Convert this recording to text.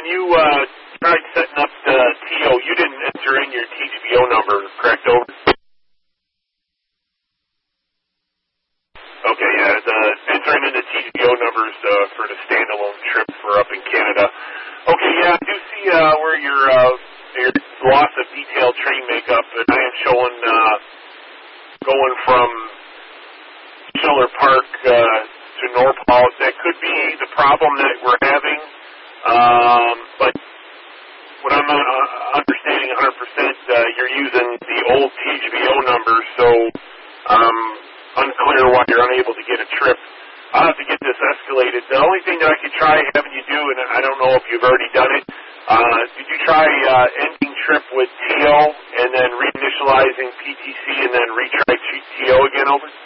you tried setting up the TO, you didn't enter in your TGBO number, correct? Over. Okay, yeah, the entering in the TGBO numbers for the standalone trip for up in Canada. Okay, yeah, I do see where your loss of detailed train makeup, and I am showing going from Schiller Park to Norpal. That could be the problem that we're having, but what I'm understanding 100%, you're using the old TGBO number, so unclear why you're unable to get a trip. I'll have to get this escalated. The only thing that I could try having you do, and I don't know if you've already done it, did you try ending trip with TO and then reinitializing PTC and then retry TO again, over?